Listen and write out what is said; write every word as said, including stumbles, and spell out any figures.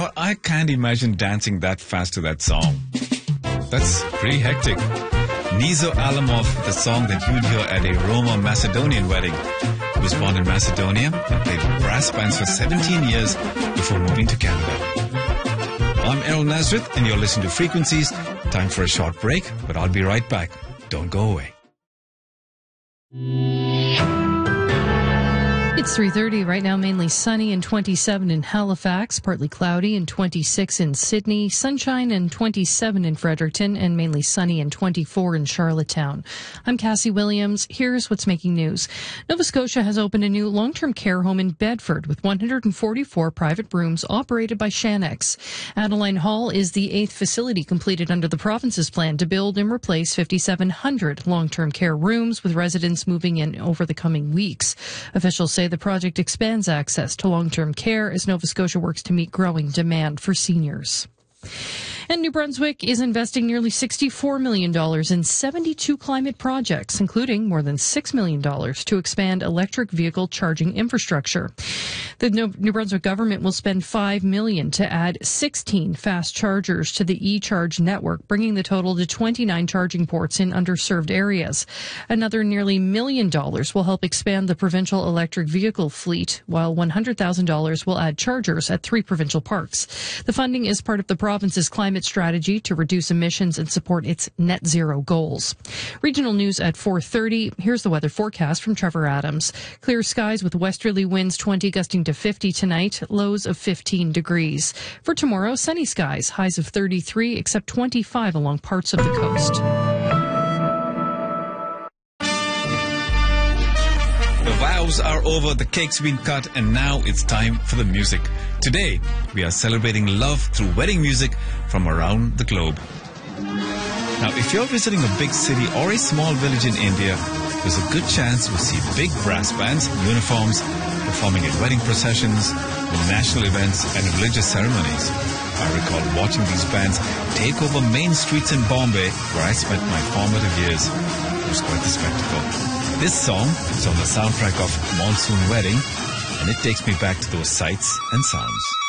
what? I can't imagine dancing that fast to that song. That's pretty hectic. Nizo Alamov, the song that you'd hear at a Roma Macedonian wedding. He was born in Macedonia and played with brass bands for seventeen years before moving to Canada. I'm Errol Nazareth and you're listening to Frequencies. Time for a short break, but I'll be right back. Don't go away. It's three thirty right now, mainly sunny and twenty-seven in Halifax, partly cloudy and twenty-six in Sydney, sunshine and twenty-seven in Fredericton, and mainly sunny and twenty-four in Charlottetown. I'm Cassie Williams. Here's what's making news. Nova Scotia has opened a new long-term care home in Bedford with one hundred forty-four private rooms operated by Shanex. Adeline Hall is the eighth facility completed under the province's plan to build and replace fifty-seven hundred long-term care rooms, with residents moving in over the coming weeks. Officials say the project expands access to long-term care as Nova Scotia works to meet growing demand for seniors. And New Brunswick is investing nearly sixty-four million dollars in seventy-two climate projects, including more than six million dollars to expand electric vehicle charging infrastructure. The New Brunswick government will spend five million dollars to add sixteen fast chargers to the eCharge network, bringing the total to twenty-nine charging ports in underserved areas. Another nearly million dollars will help expand the provincial electric vehicle fleet, while one hundred thousand dollars will add chargers at three provincial parks. The funding is part of the province's climate strategy to reduce emissions and support its net zero goals. Regional news at four thirty. Here's the weather forecast from Trevor Adams. Clear skies with westerly winds twenty gusting to fifty tonight, lows of fifteen degrees. For tomorrow, sunny skies, highs of thirty-three, except twenty-five along parts of the coast. The vows are over, the cake's been cut, and now it's time for the music. Today, we are celebrating love through wedding music from around the globe. Now, if you're visiting a big city or a small village in India, there's a good chance you'll see big brass bands in uniforms performing at wedding processions, national events, and religious ceremonies. I recall watching these bands take over main streets in Bombay, where I spent my formative years. It was quite the spectacle. This song is on the soundtrack of Monsoon Wedding, and it takes me back to those sights and sounds.